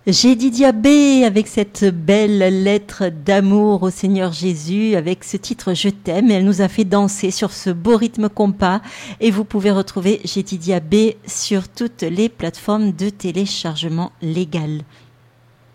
J'ai Didier B avec cette belle lettre d'amour au Seigneur Jésus, avec ce titre Je t'aime. Elle nous a fait danser sur ce beau rythme compas. Et vous pouvez retrouver J'ai Didier B sur toutes les plateformes de téléchargement légal.